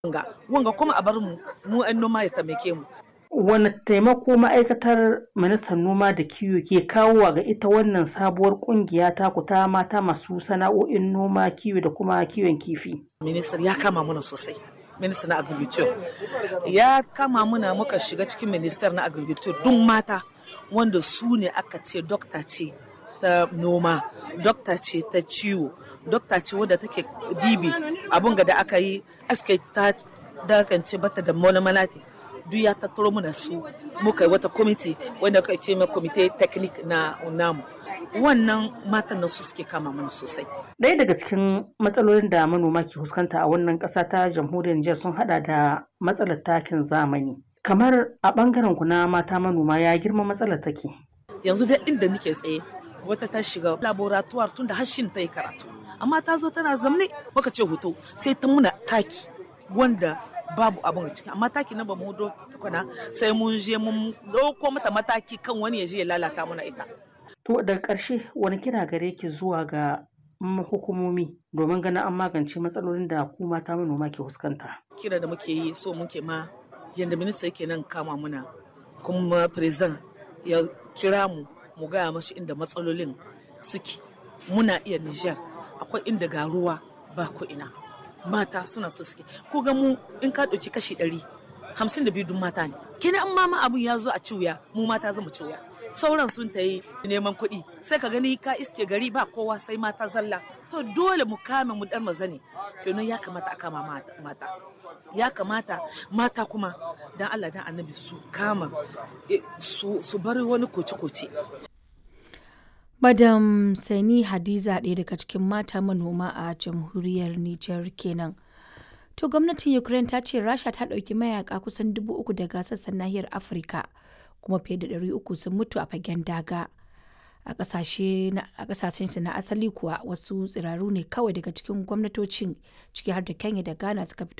wanga kuma a bar mu 'yan noma ya taimake mu. Wane taimako ma'aikatar ministan noma da kiwo ke kawowa ga ita wannan sabuwar kungiya taku ta mata masu sana'o'in noma, kiwo da kuma kiwon kifi? Ministan ya kama mana sosai. Ministan na agriculture ya kama muna muka shiga cikin ministan na agriculture duk mata wanda su ne aka ce dokta ce ta noma, dokta ce ta ciwo, dokta ce wadda take dibi abun da aka yi aske ta dakance bata da malamalati. Duk ya tattaro muna su muka yi wata kwamiti wanda aka ce ma kwamite technique na namu. Wannan matan nan su suke kama mana sosai. Ɗaya daga cikin matsalolin da manoma ke fuskanta a wannan ƙasa ta jamhuriyar Nijar sun hada da matsalar takin zamani. Kamar a ɓangaren ku na mata manoma ya girma matsalar take. Yanzu dai inda nake tsaye wata ta shiga laboratoire tun da hashin ta yi karatu. Amma ta zo tana zamne muka ce hoto sai ta muna taki wanda babu abin ciki. Amma taki na ba mu do tukuna sai mun je mun ɗauko mata mataki kan wani ya je ya lalata muna ita. To daga ƙarshe wani kira gare ki zuwa ga hukumomi domin ganin an magance matsalolin da ku mata manoma ke fuskanta? Kira da muke yi so muke ma yanda minista yake nan kama muna kuma president ya kira mu gaya mashi inda matsalolin suke. Muna iya Nijar akwai inda ga ruwa ba ko ina mata suna so suke ko ga mu in ka ɗauki kashi 152 dun mata ne kina an mama abun ya zo a ciwya mu mata zama ciwya sauran sun ta yi neman kuɗi sai ka gani ka iske gari ba kowa sai mata zalla to dole mu kame mu dan mazane kenan ya kamata a kama mata ya kamata mata kuma dan Allah dan annabi su kama su bari wani koce-koce. Madam Sani Hadiza ɗaya daga cikin mata manoma a jamhuriyar Nijar kenan. To gwamnatin Ukraine ta ce Rasha ta ɗauki mayaka kusan 3,000 daga sassan nahiyar Afirka kuma fiye da 300 sun mutu a fagen daga. A ƙasashen na asali kuwa wasu tsiraru ne kawai daga cikin gwamnatocin ciki har da Kenya da Ghana suka fito